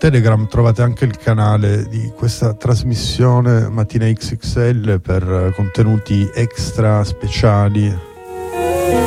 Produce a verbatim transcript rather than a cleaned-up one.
Telegram trovate anche il canale di questa trasmissione Mattina X X L per contenuti extra speciali